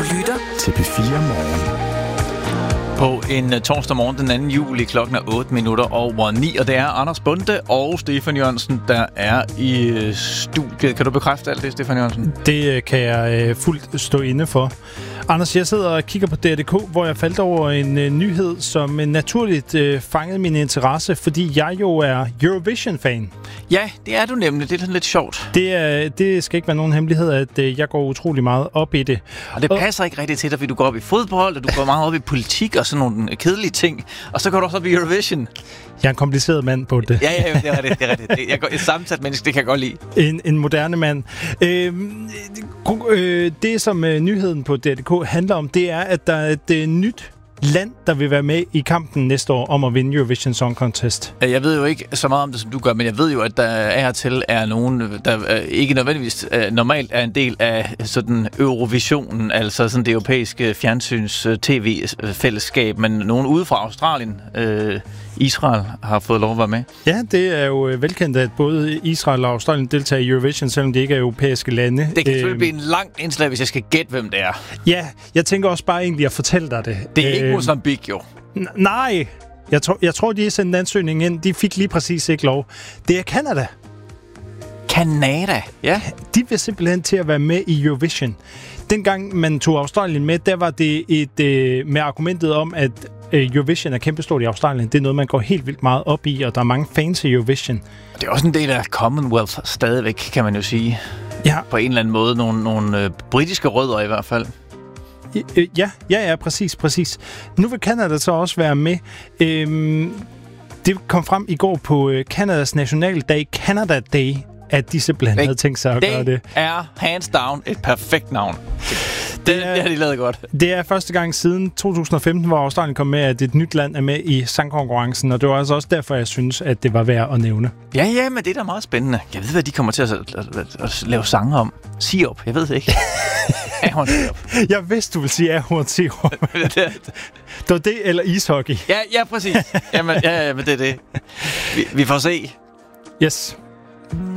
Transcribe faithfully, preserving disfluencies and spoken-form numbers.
lytter til P fire Morgen. På en uh, torsdag morgen den anden juli, klokken er otte minutter over ni, og det er Anders Bonde og Stefan Jørgensen, der er i uh, studiet. Kan du bekræfte alt det, Stefan Jørgensen? Det uh, kan jeg uh, fuldt stå inde for. Anders, jeg sidder og kigger på D R punktum D K, hvor jeg faldt over en uh, nyhed, som uh, naturligt uh, fangede min interesse, fordi jeg jo er Eurovision-fan. Ja, det er du nemlig. Det er sådan lidt sjovt. Det, er, det skal ikke være nogen hemmelighed, at uh, jeg går utrolig meget op i det. Og det passer og... ikke rigtigt til dig, fordi du går op i fodbold, og du går meget op i politik og sådan nogle kedelige ting. Og så går du også op i Eurovision. Jeg er en kompliceret mand på det. Ja, ja, det er det. Det er rigtigt. Jeg går, et sammensat menneske, det kan jeg godt lide. En, en moderne mand. Øh, øh, det, som øh, nyheden på D R punktum D K handler om, det er, at der er et øh, nyt land, der vil være med i kampen næste år om at vinde Eurovision Song Contest. Jeg ved jo ikke så meget om det, som du gør, men jeg ved jo, at der er til er nogen, der ikke nødvendigvis normalt er en del af sådan Eurovisionen, altså sådan det europæiske fjernsyns-tv-fællesskab, men nogen ude fra Australien, øh, Israel, har fået lov at være med. Ja, det er jo velkendt, at både Israel og Australien deltager i Eurovision, selvom det ikke er europæiske lande. Det kan selvfølgelig øh, blive en lang indslag, hvis jeg skal gætte, hvem det er. Ja, jeg tænker også bare egentlig at fortælle dig det. Det er ikke øh, Mozambique, jo. N- nej, jeg tror, jeg tror, de har sendt en ansøgning ind. De fik lige præcis ikke lov. Det er Canada. Canada, ja. De vil simpelthen til at være med i Eurovision. Dengang man tog Australien med, der var det et øh, med argumentet om, at øh, Eurovision er kæmpestort i Australien. Det er noget, man går helt vildt meget op i, og der er mange fans i Eurovision. Det er også en del af Commonwealth stadigvæk, kan man jo sige. Ja. På en eller anden måde. Nogle, nogle øh, britiske rødder i hvert fald. Ja, ja, ja, præcis, præcis. Nu vil Canada så også være med. Øhm, det kom frem i går på øh, Canadas nationaldag, Canada Day, at de simpelthen det, havde tænkt sig at det gøre det. Det er hands down et perfekt navn. Det, det, er, det har de lavet godt. Det er første gang siden to tusind og femten, hvor Australien kom med, at et nyt land er med i sangkonkurrencen, og det var altså også derfor, jeg synes, at det var værd at nævne. Ja, ja, men det er da meget spændende. Jeg ved, hvad de kommer til at, at, at, at lave sange om. Sirup, jeg ved det ikke. Ahornsirup. Jeg vidste, du ville sige ahornsirup. Det var det, eller ishockey. Ja, ja, præcis. Jamen, ja, ja, men det er det. Vi, vi får se. Yes.